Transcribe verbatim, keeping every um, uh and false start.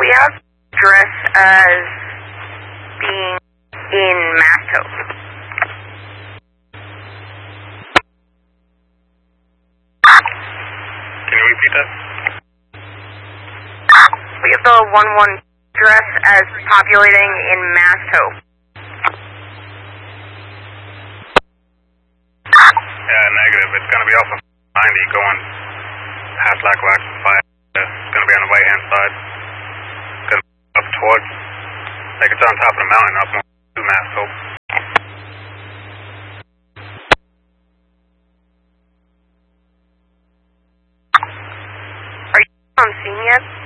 We have address as being in Masto. Can you repeat that? We have the one one address as populating in Masto. Yeah, negative. It's going to be off of ninety going past Black Rock five. It's going to be on the right hand side. It's going to be up towards, like it's on top of the mountain up to Masto. Are you on scene yet?